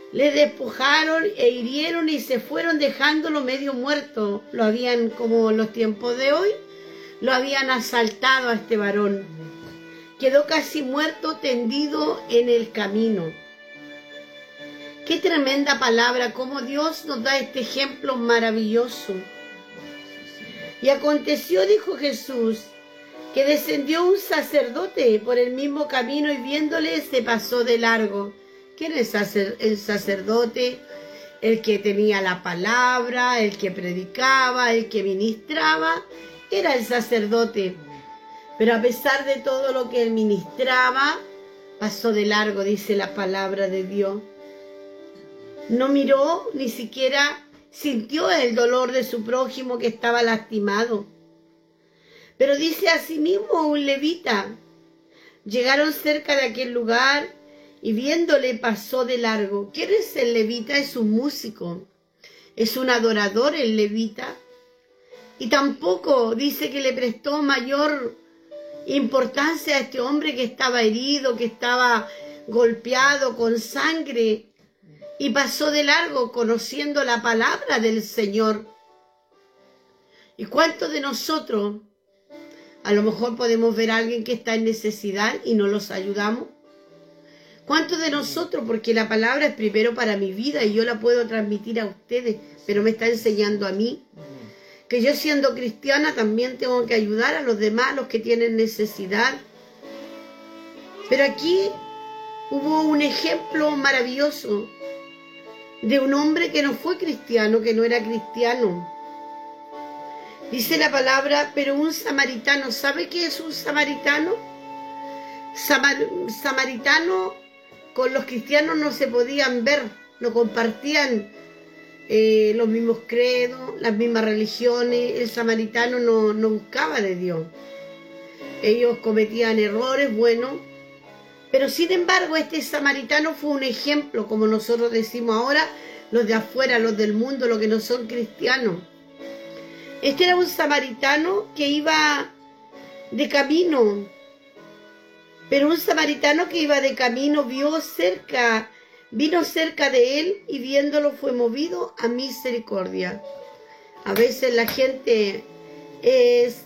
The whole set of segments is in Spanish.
Le despojaron e hirieron y se fueron dejándolo medio muerto. Lo habían, como en los tiempos de hoy, lo habían asaltado a este varón. Quedó casi muerto, tendido en el camino. Qué tremenda palabra, cómo Dios nos da este ejemplo maravilloso. Y aconteció, dijo Jesús, que descendió un sacerdote por el mismo camino y viéndole se pasó de largo. ¿Quién es el sacerdote? El que tenía la palabra, el que predicaba, el que ministraba, era el sacerdote. Pero a pesar de todo lo que él ministraba, pasó de largo, dice la palabra de Dios. No miró, ni siquiera sintió el dolor de su prójimo que estaba lastimado. Pero dice asimismo un levita. Llegaron cerca de aquel lugar y viéndole pasó de largo. ¿Quién es el levita? Es un músico, es un adorador el levita. Y tampoco dice que le prestó mayor importancia a este hombre que estaba herido, que estaba golpeado con sangre, y pasó de largo conociendo la palabra del Señor. ¿Y cuántos de nosotros a lo mejor podemos ver a alguien que está en necesidad y no los ayudamos? ¿Cuántos de nosotros, porque la palabra es primero para mi vida y yo la puedo transmitir a ustedes, pero me está enseñando a mí, que yo siendo cristiana también tengo que ayudar a los demás, los que tienen necesidad? Pero aquí hubo un ejemplo maravilloso de un hombre que no fue cristiano, que no era cristiano. Dice la palabra, pero un samaritano, ¿sabe qué es un samaritano? Samaritano, con los cristianos no se podían ver, no compartían los mismos credos, las mismas religiones. El samaritano no buscaba de Dios. Ellos cometían errores, bueno, pero sin embargo este samaritano fue un ejemplo, como nosotros decimos ahora, los de afuera, los del mundo, los que no son cristianos. Este era un samaritano que iba de camino, pero un samaritano que iba de camino vino cerca de él y viéndolo fue movido a misericordia. A veces la gente es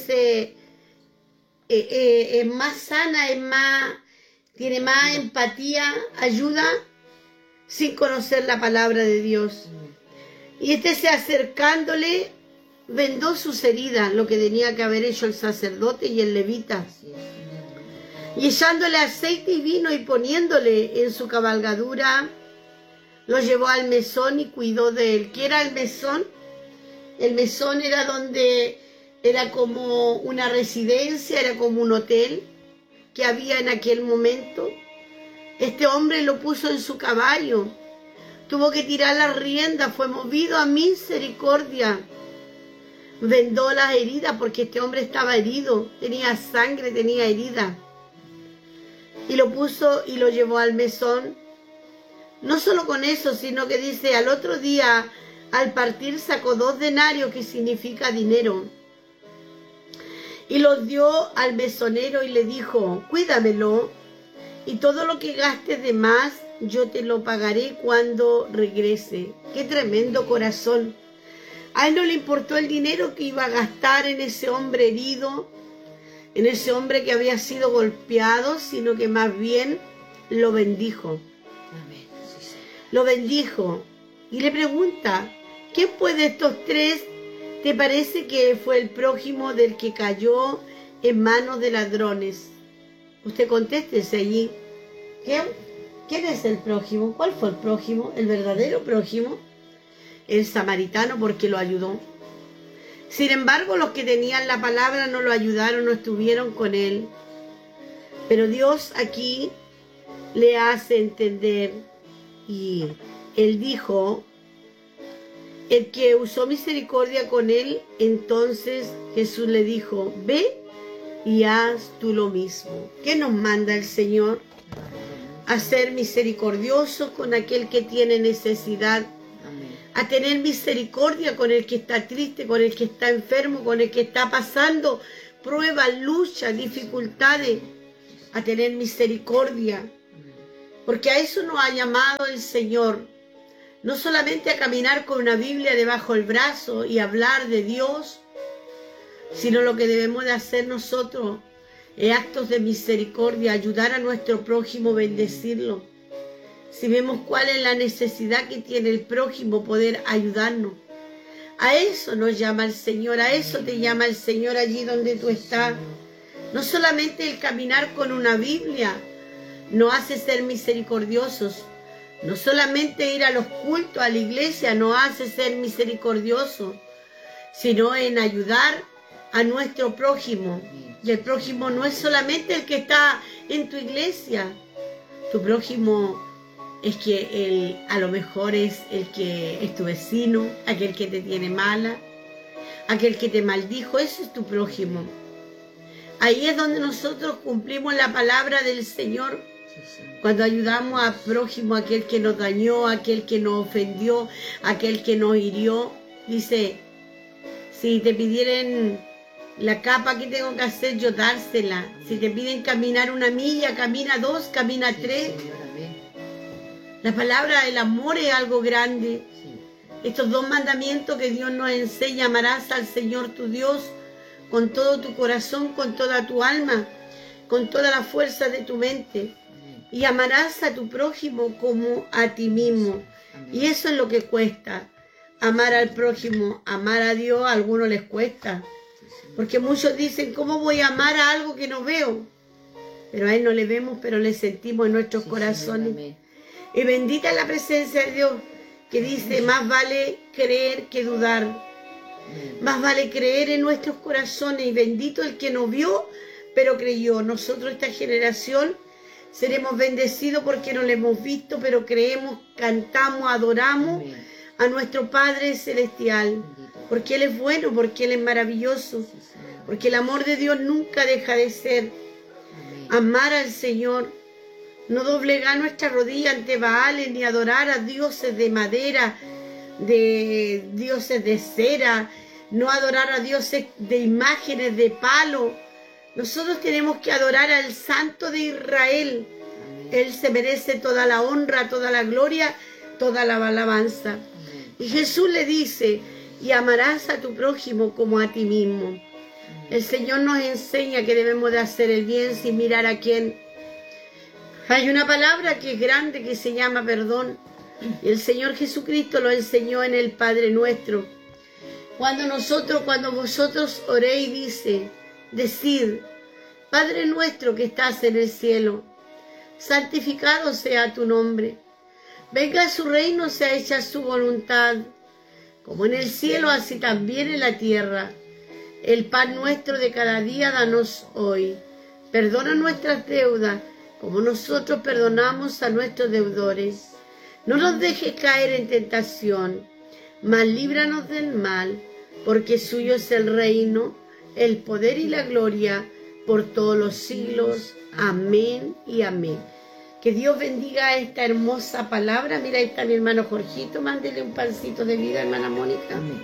más sana, tiene más empatía, ayuda sin conocer la palabra de Dios. Y se acercándole, vendó sus heridas, lo que tenía que haber hecho el sacerdote y el levita. Y echándole aceite y vino y poniéndole en su cabalgadura, lo llevó al mesón y cuidó de él. ¿Qué era el mesón? El mesón era como una residencia, era como un hotel que había en aquel momento. Este hombre lo puso en su caballo, tuvo que tirar las riendas, fue movido a misericordia. Vendó las heridas porque este hombre estaba herido, tenía sangre, tenía herida. Y lo puso y lo llevó al mesón. No solo con eso, sino que dice, al otro día, al partir, sacó 2 denarios, que significa dinero. Y los dio al mesonero y le dijo, cuídamelo, y todo lo que gastes de más, yo te lo pagaré cuando regrese. ¡Qué tremendo corazón! A él no le importó el dinero que iba a gastar en ese hombre herido, en ese hombre que había sido golpeado, sino que más bien lo bendijo. Lo bendijo. Y le pregunta, ¿quién fue de estos 3 te parece que fue el prójimo del que cayó en manos de ladrones? Usted contéstese allí. ¿Quién es el prójimo? ¿Cuál fue el prójimo? ¿El verdadero prójimo? El samaritano, porque lo ayudó. Sin embargo, los que tenían la palabra no lo ayudaron, no estuvieron con él. Pero Dios aquí le hace entender, y él dijo, el que usó misericordia con él, entonces Jesús le dijo, ve y haz tú lo mismo. ¿Qué nos manda el Señor? A ser misericordiosos con aquel que tiene necesidad, a tener misericordia con el que está triste, con el que está enfermo, con el que está pasando pruebas, luchas, dificultades, a tener misericordia. porque a eso nos ha llamado el Señor. No solamente a caminar con una Biblia debajo del brazo y hablar de Dios, sino lo que debemos de hacer nosotros es actos de misericordia, ayudar a nuestro prójimo, bendecirlo. Si vemos cuál es la necesidad que tiene el prójimo, poder ayudarnos. A eso nos llama el Señor, a eso te llama el Señor allí donde tú estás. No solamente el caminar con una Biblia nos hace ser misericordiosos. No solamente ir a los cultos, a la iglesia, nos hace ser misericordiosos, sino en ayudar a nuestro prójimo. Y el prójimo no es solamente el que está en tu iglesia. Tu prójimo es que a lo mejor es el que es tu vecino, aquel que te tiene mala, aquel que te maldijo. Ese es tu prójimo. Ahí es donde nosotros cumplimos la palabra del Señor. Cuando ayudamos al prójimo, aquel que nos dañó, aquel que nos ofendió, aquel que nos hirió. Dice, si te pidieran la capa, ¿qué tengo que hacer? Yo dársela. Si te piden caminar 1 milla, camina 2, camina 3. La palabra del amor es algo grande. Estos 2 mandamientos que Dios nos enseña: amarás al Señor tu Dios con todo tu corazón, con toda tu alma, con toda la fuerza de tu mente. Y amarás a tu prójimo como a ti mismo. Y eso es lo que cuesta. Amar al prójimo, amar a Dios, a algunos les cuesta. Porque muchos dicen, ¿cómo voy a amar a algo que no veo? Pero a Él no le vemos, pero le sentimos en nuestros corazones. Señor, y bendita es la presencia de Dios, que dice, más vale creer que dudar. Más vale creer en nuestros corazones. Y bendito el que no vio, pero creyó. Nosotros, esta generación, seremos bendecidos porque no lo hemos visto, pero creemos, cantamos, adoramos a nuestro Padre Celestial. Porque Él es bueno, porque Él es maravilloso. Porque el amor de Dios nunca deja de ser. Amar al Señor. No doblegar nuestra rodilla ante Baales, ni adorar a dioses de madera, de dioses de cera. No adorar a dioses de imágenes de palo. Nosotros tenemos que adorar al Santo de Israel. Él se merece toda la honra, toda la gloria, toda la alabanza. Y Jesús le dice, y amarás a tu prójimo como a ti mismo. El Señor nos enseña que debemos de hacer el bien sin mirar a quién. Hay una palabra que es grande que se llama perdón. Y el Señor Jesucristo lo enseñó en el Padre Nuestro. Cuando vosotros oréis, decid, Padre nuestro que estás en el cielo, santificado sea tu nombre. Venga su reino, sea hecha su voluntad, como en el cielo, así también en la tierra. El pan nuestro de cada día danos hoy. Perdona nuestras deudas, como nosotros perdonamos a nuestros deudores. No nos dejes caer en tentación, mas líbranos del mal, porque suyo es el reino, el poder y la gloria, por todos los siglos. Amén y amén. Que Dios bendiga esta hermosa palabra. Mira, ahí está mi hermano Jorgito. Mándele un pancito de vida, hermana Mónica. Amén.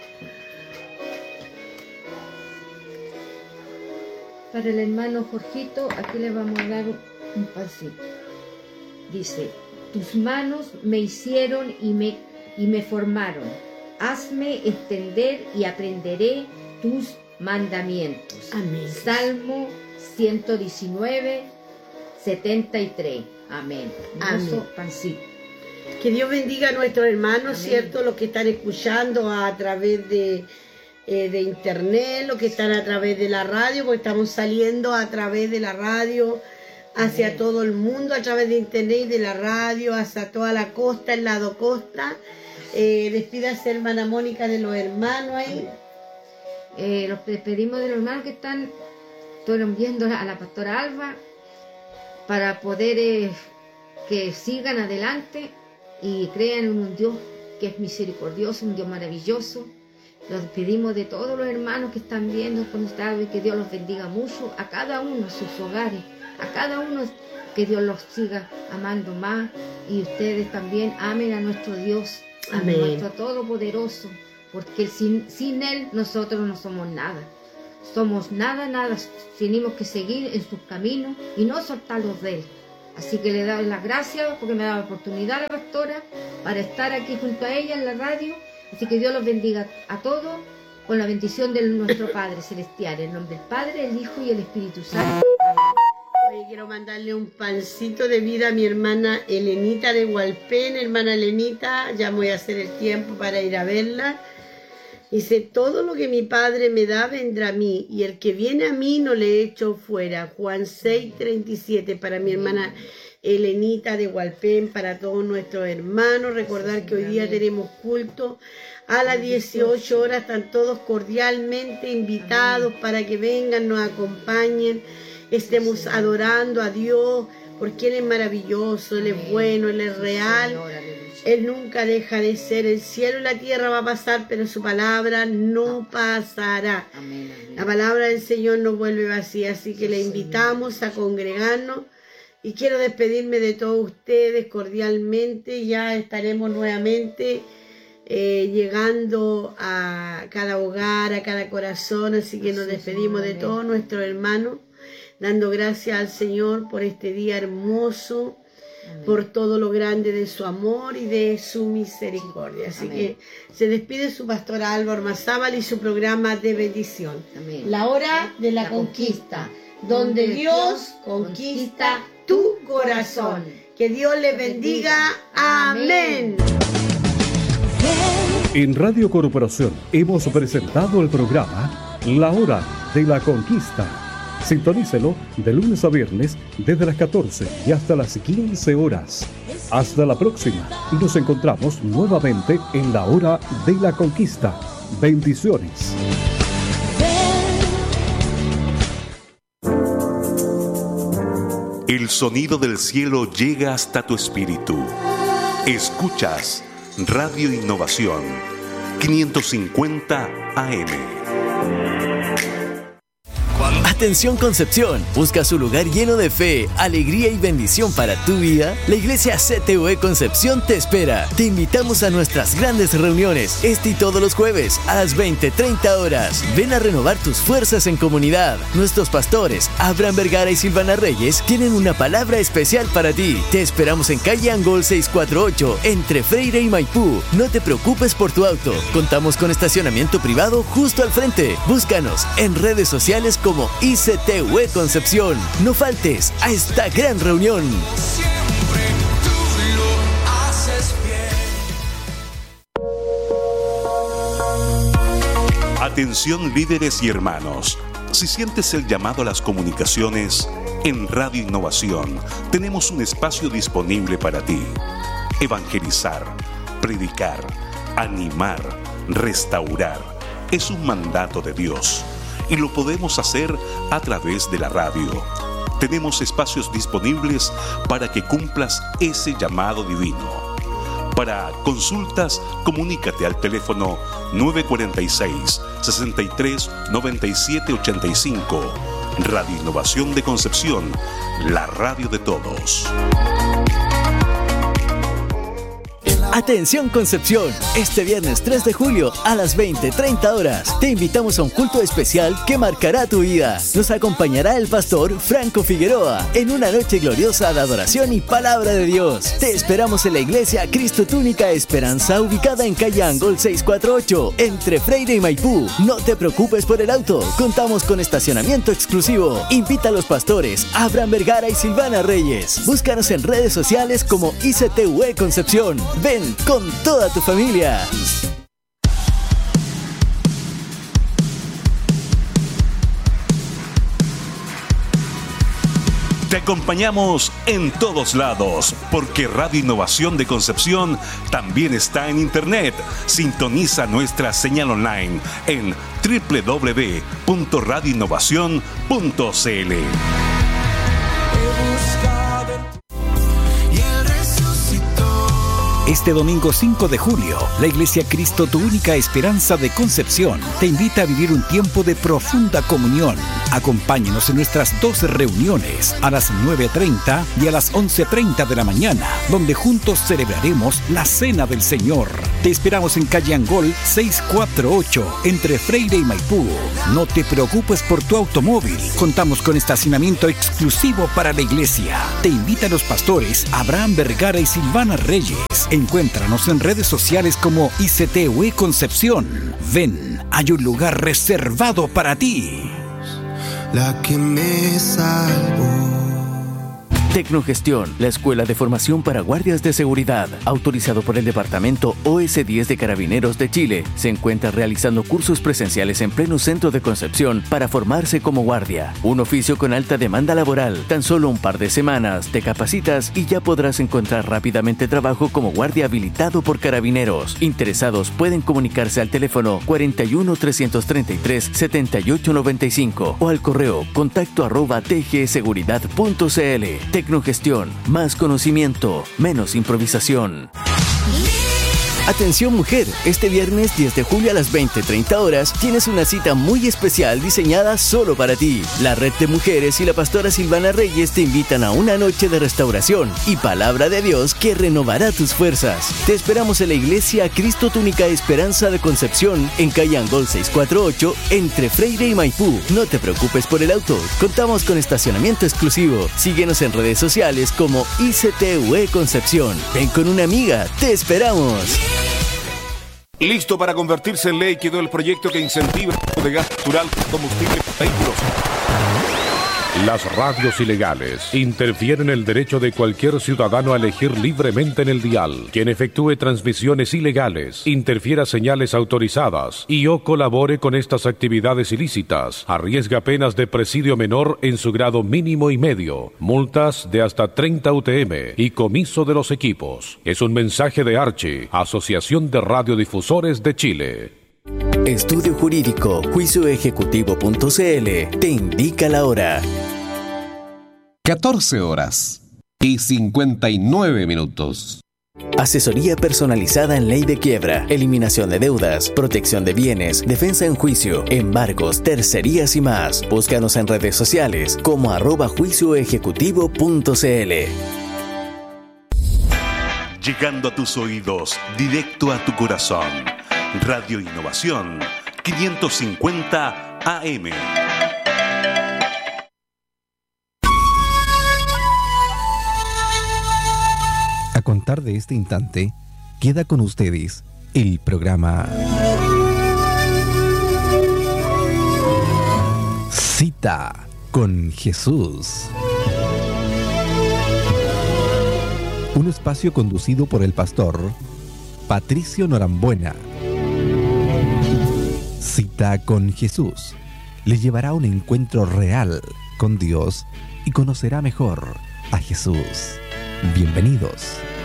Para el hermano Jorgito, aquí le vamos a dar un pancito. Dice, tus manos me hicieron y me formaron. Hazme entender y aprenderé tus mandamientos. Amén. Salmo 119, 73. Amén. Hermoso pancito. Que Dios bendiga a nuestros hermanos, Amén. ¿cierto? Los que están escuchando a través de internet, los que están a través de la radio, porque estamos saliendo a través de la radio hacia Amén. todo el mundo, a través de internet y de la radio, hacia toda la costa, el lado costa. Despídase, hermana Mónica, de los hermanos ahí. Los despedimos de los hermanos que están viendo a la pastora Alba, para poder que sigan adelante y crean en un Dios que es misericordioso, un Dios maravilloso. Los despedimos de todos los hermanos que están viendo con ustedes, que Dios los bendiga mucho, a cada uno en sus hogares, a cada uno que Dios los siga amando más, y ustedes también amen a nuestro Dios, a Amén. nuestro Todopoderoso, porque sin Él nosotros no somos nada. Somos nada, tenemos que seguir en sus caminos y no soltarlos de Él. Así que le doy las gracias porque me da la oportunidad la pastora para estar aquí junto a ella en la radio. Así que Dios los bendiga a todos con la bendición de nuestro Padre Celestial, en nombre del Padre, el Hijo y el Espíritu Santo. Hoy quiero mandarle un pancito de vida a mi hermana Elenita de Hualpén. Hermana Elenita, ya voy a hacer el tiempo para ir a verla. Dice, todo lo que mi Padre me da vendrá a mí, y el que viene a mí no le echo fuera. Juan 6:37, para mi hermana Elenita de Hualpén, para todos nuestros hermanos. Recordar que hoy día tenemos culto a las 18 horas. Están todos cordialmente invitados para que vengan, nos acompañen, estemos adorando a Dios, porque Él es maravilloso, Él es bueno, Él es real. Él nunca deja de ser. El cielo y la tierra va a pasar, pero su palabra no pasará. La palabra del Señor no vuelve vacía, así que le invitamos a congregarnos. Y quiero despedirme de todos ustedes cordialmente. Ya estaremos nuevamente llegando a cada hogar, a cada corazón. Así que nos despedimos de todos nuestros hermanos, dando gracias al Señor por este día hermoso, por todo lo grande de su amor y de su misericordia. Así que se despide su pastora Alba Ormazábal y su programa de bendición. La hora de la conquista, donde Dios conquista tu corazón. Que Dios le bendiga. Amén. En Radio Corporación hemos presentado el programa La Hora de la Conquista. Sintonícelo de lunes a viernes desde las 14 y hasta las 15 horas. Hasta la próxima y nos encontramos nuevamente en la Hora de la Conquista. Bendiciones. El sonido del cielo llega hasta tu espíritu. Escuchas Radio Innovación 550 AM. Atención Concepción, ¿buscas un lugar lleno de fe, alegría y bendición para tu vida? La Iglesia CTUE Concepción te espera. Te invitamos a nuestras grandes reuniones, y todos los jueves a las 20:30 horas. Ven a renovar tus fuerzas en comunidad. Nuestros pastores, Abraham Vergara y Silvana Reyes, tienen una palabra especial para ti. Te esperamos en calle Angol 648, entre Freire y Maipú. No te preocupes por tu auto. Contamos con estacionamiento privado justo al frente. Búscanos en redes sociales como ICTUE Concepción. No faltes a esta gran reunión. Siempre tú lo haces bien. Atención líderes y hermanos. Si sientes el llamado a las comunicaciones, en Radio Innovación tenemos un espacio disponible para ti. Evangelizar, predicar, animar, restaurar. Es un mandato de Dios. Y lo podemos hacer a través de la radio. Tenemos espacios disponibles para que cumplas ese llamado divino. Para consultas, comunícate al teléfono 946-63-9785. Radio Innovación de Concepción, la radio de todos. Atención Concepción, este viernes 3 de julio a las 20:30 horas te invitamos a un culto especial que marcará tu vida. Nos acompañará el pastor Franco Figueroa en una noche gloriosa de adoración y palabra de Dios. Te esperamos en la iglesia Cristo Tu Única Esperanza, ubicada en calle Angol 648, entre Freire y Maipú. No te preocupes por el auto, contamos con estacionamiento exclusivo. Invita a los pastores Abraham Vergara y Silvana Reyes. Búscanos en redes sociales como ICTUE Concepción. Ven con toda tu familia. Te acompañamos en todos lados, porque Radio Innovación de Concepción también está en Internet. Sintoniza nuestra señal online en www.radioinnovacion.cl. Este domingo 5 de julio, la Iglesia Cristo Tu Única Esperanza de Concepción te invita a vivir un tiempo de profunda comunión. Acompáñenos en nuestras 2 reuniones, a las 9:30 y a las 11:30 de la mañana, donde juntos celebraremos la Cena del Señor. Te esperamos en calle Angol 648, entre Freire y Maipú. No te preocupes por tu automóvil. Contamos con estacionamiento exclusivo para la iglesia. Te invitan los pastores Abraham Vergara y Silvana Reyes. Encuéntranos en redes sociales como ICTUE Concepción. Ven, hay un lugar reservado para ti. La que me salvó. Tecnogestión, la escuela de formación para guardias de seguridad, autorizado por el Departamento OS10 de Carabineros de Chile, se encuentra realizando cursos presenciales en pleno centro de Concepción para formarse como guardia. Un oficio con alta demanda laboral. Tan solo un par de semanas te capacitas y ya podrás encontrar rápidamente trabajo como guardia habilitado por Carabineros. Interesados pueden comunicarse al teléfono 41 333 7895 o al correo contacto@tgseguridad.cl. Tecnogestión, más conocimiento, menos improvisación. Atención mujer, este viernes 10 de julio a las 20:30 horas tienes una cita muy especial diseñada solo para ti. La Red de Mujeres y la pastora Silvana Reyes te invitan a una noche de restauración y palabra de Dios que renovará tus fuerzas. Te esperamos en la iglesia Cristo Tu Única Esperanza de Concepción, en calle Angol 648, entre Freire y Maipú. No te preocupes por el auto, contamos con estacionamiento exclusivo. Síguenos en redes sociales como ICTUE Concepción. Ven con una amiga, te esperamos. Listo para convertirse en ley quedó el proyecto que incentiva el uso de gas natural como combustible para vehículos. Las radios ilegales interfieren el derecho de cualquier ciudadano a elegir libremente en el dial. Quien efectúe transmisiones ilegales, interfiera señales autorizadas y o colabore con estas actividades ilícitas, arriesga penas de presidio menor en su grado mínimo y medio, multas de hasta 30 UTM y comiso de los equipos. Es un mensaje de Archi, Asociación de Radiodifusores de Chile. Estudio Jurídico, juicioejecutivo.cl te indica la hora. 14 horas y 59 minutos. Asesoría personalizada en ley de quiebra, eliminación de deudas, protección de bienes, defensa en juicio, embargos, tercerías y más. Búscanos en redes sociales como @juicioejecutivo.cl. Llegando a tus oídos, directo a tu corazón. Radio Innovación 550 AM. A contar de este instante, queda con ustedes el programa Cita con Jesús. Un espacio conducido por el pastor Patricio Norambuena. Cita con Jesús le llevará a un encuentro real con Dios y conocerá mejor a Jesús. Bienvenidos.